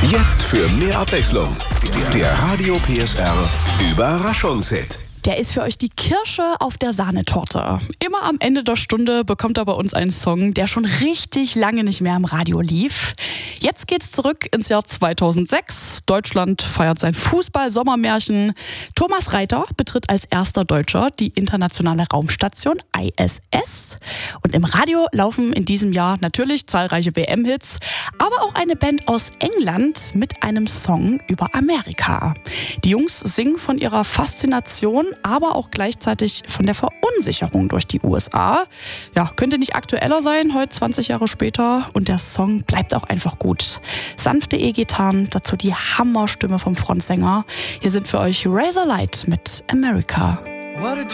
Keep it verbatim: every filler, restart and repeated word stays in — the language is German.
Jetzt für mehr Abwechslung. Der Radio P S R Überraschungshit. Der ist für euch die Kirsche auf der Sahnetorte. Immer am Ende der Stunde bekommt er bei uns einen Song, der schon richtig lange nicht mehr im Radio lief. Jetzt geht's zurück ins Jahr zweitausendsechs. Deutschland feiert sein Fußball-Sommermärchen. Thomas Reiter betritt als erster Deutscher die internationale Raumstation I S S. Und im Radio laufen in diesem Jahr natürlich zahlreiche W M-Hits, aber auch eine Band aus England mit einem Song über Amerika. Die Jungs singen von ihrer Faszination, aber auch gleichzeitig von der Verunsicherung durch die U S A. Ja, könnte nicht aktueller sein, heute zwanzig Jahre später. Und der Song bleibt auch einfach gut. Sanfte E-Gitarren, dazu die Hammerstimme vom Frontsänger. Hier sind für euch Razorlight mit America.